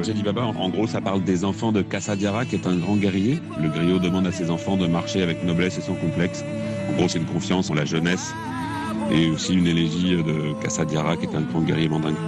tragédie Baba, en gros, ça parle des enfants de Kassadiara, qui est un grand guerrier. Le griot demande à ses enfants de marcher avec noblesse et sans complexe. En gros, c'est une confiance en la jeunesse et aussi une élégie de Kassadiara, qui est un grand guerrier mandingue.